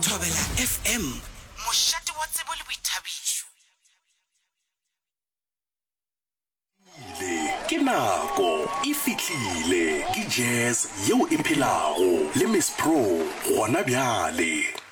Thobela FM, mošate wa tsebo le boithabišo. Ke nako e fihlile ke jazz yeo e phelago le Miss Pro gona bjale.